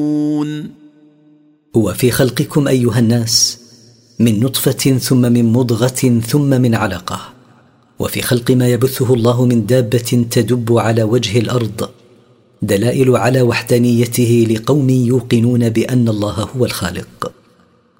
وفي خلقكم أيها الناس من نطفة ثم من مضغة ثم من علقة، وفي خلق ما يبثه الله من دابة تدب على وجه الأرض دلائل على وحدانيته لقوم يوقنون بأن الله هو الخالق.